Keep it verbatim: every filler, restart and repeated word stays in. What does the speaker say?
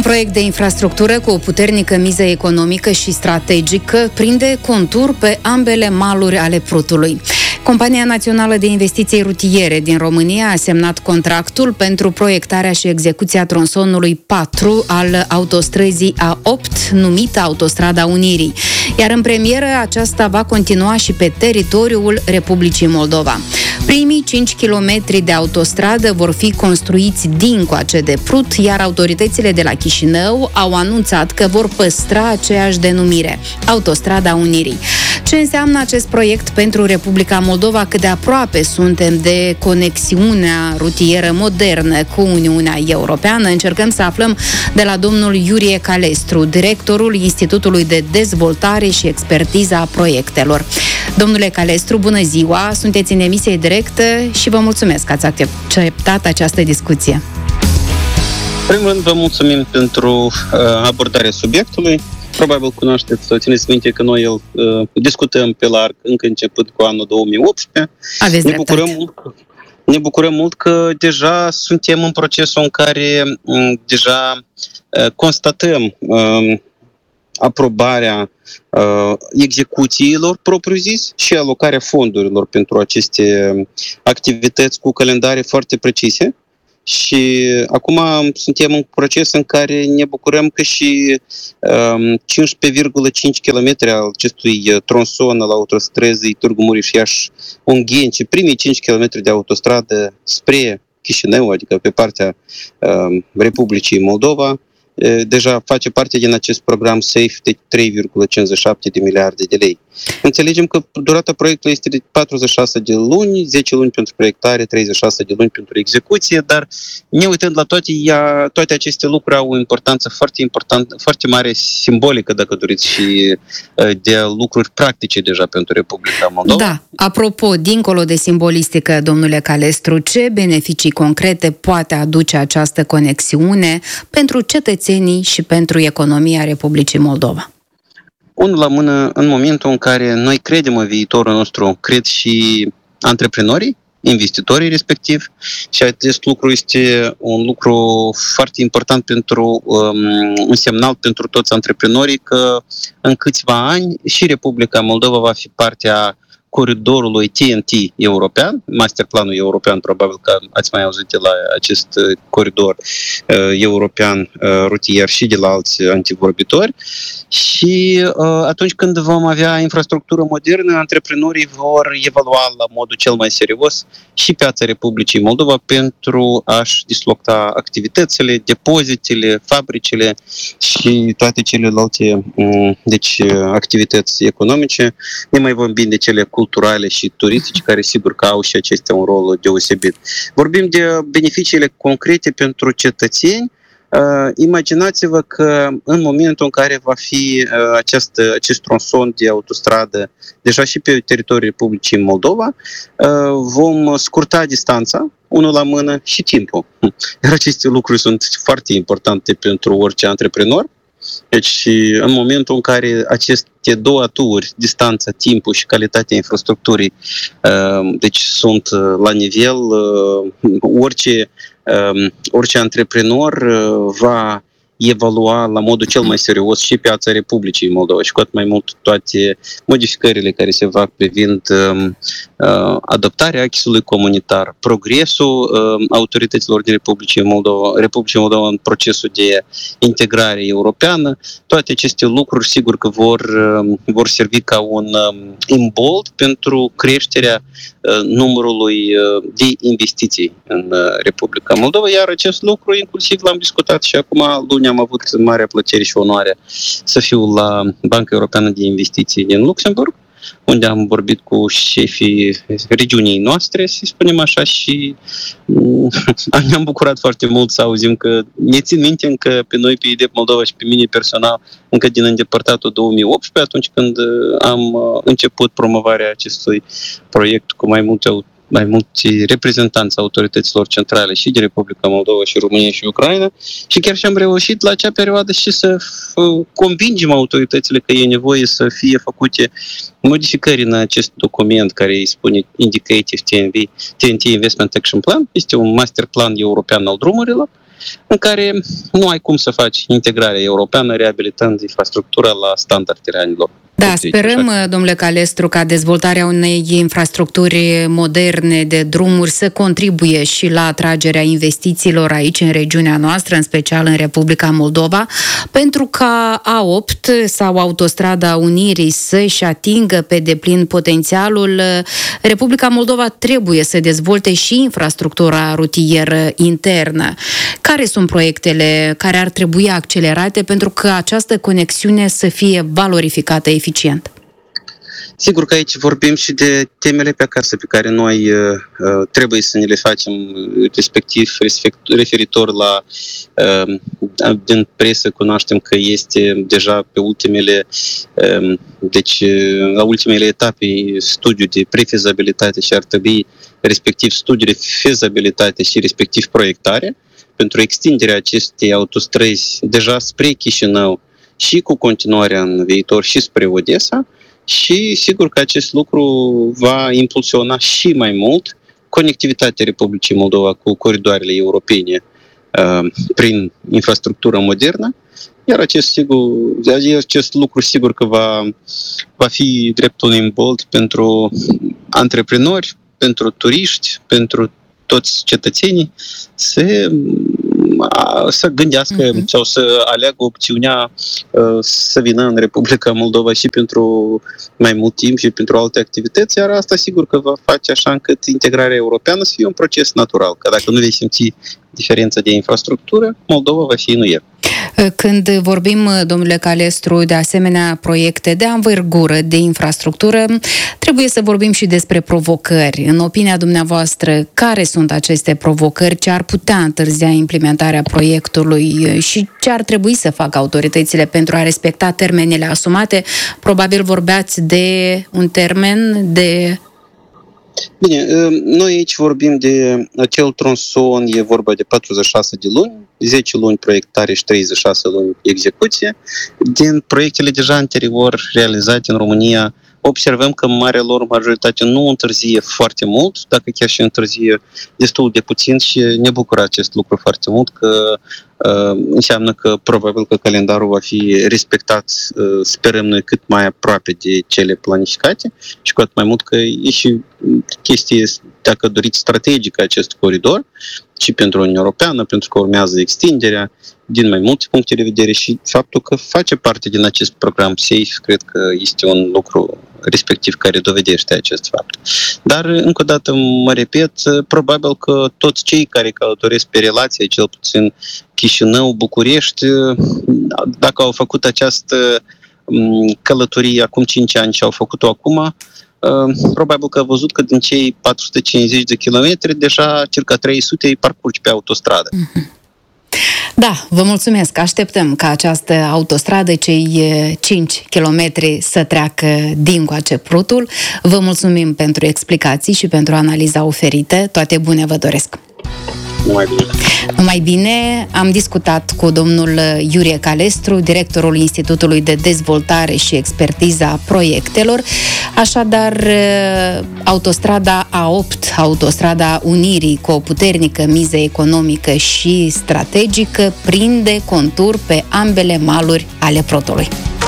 proiect de infrastructură cu o puternică miză economică și strategică prinde contur pe ambele maluri ale Prutului. Compania Națională de Investiții Rutiere din România a semnat contractul pentru proiectarea și execuția tronsonului patru al autostrăzii A opt, numită Autostrada Unirii. Iar în premieră aceasta va continua și pe teritoriul Republicii Moldova. Primii cinci kilometri de autostradă vor fi construiți dincoace de Prut, iar autoritățile de la Chișinău au anunțat că vor păstra aceeași denumire, Autostrada Unirii. Ce înseamnă acest proiect pentru Republica Moldova? Cât de aproape suntem de conexiunea rutieră modernă cu Uniunea Europeană? Încercăm să aflăm de la domnul Iurie Calestru, directorul Institutului de Dezvoltare și Expertiza a Proiectelor. Domnule Calestru, bună ziua! Sunteți în emisie directă și vă mulțumesc că ați acceptat această discuție. În primul rând, vă mulțumim pentru uh, abordarea subiectului. Probabil cunoașteți sau țineți minte că noi îl uh, discutăm pe larg încă începând cu anul două mii optsprezece. Aveți ne bucurăm mult, ne bucurăm mult că deja suntem în procesul în care um, deja uh, constatăm uh, aprobarea uh, execuțiilor propriu-zis și alocarea fondurilor pentru aceste activități cu calendare foarte precise. Și acum suntem în proces în care ne bucurăm că și um, cincisprezece virgulă cinci kilometri al acestui tronson al autostrăzii Târgu Mureș-Iași-Ungheni, primii cinci kilometri de autostradă spre Chișinău, adică pe partea um, Republicii Moldova, deja face parte din acest program SAFE de trei virgulă cincizeci și șapte de miliarde de lei. Înțelegem că durata proiectului este de patruzeci și șase de luni, zece luni pentru proiectare, treizeci și șase de luni pentru execuție, dar ne uitând la toate, ea, toate aceste lucruri au o importanță foarte importantă, foarte mare, simbolică, dacă doriți, și de lucruri practice deja pentru Republica Moldova. Da, apropo, dincolo de simbolistică, domnule Calestru, ce beneficii concrete poate aduce această conexiune pentru cetățenii și pentru economia Republicii Moldova? Unul la mână, în momentul în care noi credem în viitorul nostru, cred și antreprenorii, investitorii respectiv, și acest lucru este un lucru foarte important pentru um, un semnal pentru toți antreprenorii că în câțiva ani și Republica Moldova va fi partea coridorului T N T european, masterplanul european, probabil că ați mai auzit de la acest coridor uh, european uh, rutier și de la alți antivorbitori. Și uh, atunci când vom avea infrastructură modernă, antreprenorii vor evalua la modul cel mai serios și piața Republicii Moldova pentru a-și disloca activitățile, depozitele, fabricile și toate celelalte um, deci, activități economice. Ne mai vorbim de cele culturale și turistice, care sigur că au și acestea un rol deosebit. Vorbim de beneficiile concrete pentru cetățeni. Uh, imaginați-vă că în momentul în care va fi uh, acest, acest tronson de autostradă deja și pe teritoriul Republicii Moldova, uh, vom scurta distanța, unul la mână, și timpul. Iar aceste lucruri sunt foarte importante pentru orice antreprenor. Deci, în momentul în care aceste două aturi, distanța, timpul și calitatea infrastructurii, deci sunt la nivel, orice, orice antreprenor va evalua la modul cel mai serios și piața Republicii Moldova și cu atât mai mult toate modificările care se fac privind uh, adoptarea acquis-ului comunitar, progresul uh, autorităților din Republicii Moldova, Republicii Moldova în procesul de integrare europeană. Toate aceste lucruri sigur că vor, uh, vor servi ca un uh, imbold pentru creșterea uh, numărului uh, de investiții în uh, Republica Moldova, iar acest lucru inclusiv l-am discutat și acum luni am avut marea plăcere și onoare să fiu la Banca Europeană de Investiții din Luxemburg, unde am vorbit cu șefii regiunii noastre, să spunem așa, și ne-am bucurat foarte mult să auzim că ne țin minte încă pe noi, pe I D E P Moldova și pe mine personal, încă din îndepărtatul două mii optsprezece, atunci când am început promovarea acestui proiect cu mai multe mai mulți reprezentanți autorităților centrale și de Republica Moldova și România și Ucraina, și chiar și am reușit la acea perioadă și să convingem autoritățile că e nevoie să fie făcute modificări în acest document care îi spune Indicative T N T Investment Action Plan. Este un master plan european al drumurilor în care nu ai cum să faci integrarea europeană reabilitând infrastructura la standardele anilor. Da, sperăm, domnule Calestru, ca dezvoltarea unei infrastructuri moderne de drumuri să contribuie și la atragerea investițiilor aici, în regiunea noastră, în special în Republica Moldova, pentru ca A opt sau Autostrada Unirii să-și atingă pe deplin potențialul. Republica Moldova trebuie să dezvolte și infrastructura rutieră internă. Care sunt proiectele care ar trebui accelerate pentru că această conexiune să fie valorificată eficient? Sigur că aici vorbim și de temele pe acasă pe care noi uh, trebuie să ne le facem, respectiv referitor la uh, din presă cunoaștem că este deja pe ultimele uh, deci la ultimele etape studiu de prefezabilitate și ar trebui respectiv studiu de fezabilitate și respectiv proiectare pentru extinderea acestei autostrăzi deja spre Chișinău și cu continuarea în viitor și spre Odessa și sigur că acest lucru va impulsiona și mai mult conectivitatea Republicii Moldova cu coridoarele europene uh, prin infrastructură modernă, iar acest, sigur, acest lucru sigur că va, va fi drept un imbold pentru antreprenori, pentru turiști, pentru toți cetățenii să să gândească uh-huh. sau să aleagă opțiunea uh, să vină în Republica Moldova și pentru mai mult timp și pentru alte activități, iar asta sigur că va face așa încât integrarea europeană să fie un proces natural, că dacă nu vei simți diferența de infrastructură, Moldova va fi inuier. Când vorbim, domnule Calestru, de asemenea proiecte de anvergură, de infrastructură, trebuie să vorbim și despre provocări. În opinia dumneavoastră, care sunt aceste provocări, ce ar putea întârzia implementarea proiectului și ce ar trebui să facă autoritățile pentru a respecta termenele asumate? Probabil vorbeați de un termen de... Bine, noi aici vorbim de acel tronson, e vorba de patruzeci și șase de luni, zece luni proiectare și treizeci și șase luni execuție. Din proiectele deja anterior realizate în România, observăm că marea lor majoritate nu întârzie foarte mult, dacă chiar și întârzie destul de puțin și ne bucură acest lucru foarte mult, că uh, înseamnă că probabil că calendarul va fi respectat, uh, sperăm noi, cât mai aproape de cele planificate și cu atât mai mult că e și chestie, dacă doriți, strategică acest coridor și pentru Uniunea Europeană, pentru că urmează extinderea din mai multe puncte de vedere și faptul că face parte din acest program SAFE, cred că este un lucru respectiv care dovedește acest fapt. Dar, încă o dată, mă repet, probabil că toți cei care călătoresc pe relație, cel puțin Chișinău-București, dacă au făcut această călătorie acum cinci ani și au făcut-o acum, probabil că au văzut că din cei patru sute cincizeci de kilometri, deja circa trei sute îi parcurgi pe autostradă. Mm-hmm. Da, vă mulțumesc. Așteptăm ca această autostradă, cei cinci kilometri, să treacă dincoace Prutul. Vă mulțumim pentru explicații și pentru analiza oferită. Toate bune vă doresc! Numai bine! Numai bine, am discutat cu domnul Iurie Calestru, directorul Institutului de Dezvoltare și Expertiza Proiectelor. Așadar, autostrada A opt, autostrada Unirii, cu o puternică miză economică și strategică, prinde contur pe ambele maluri ale Prutului.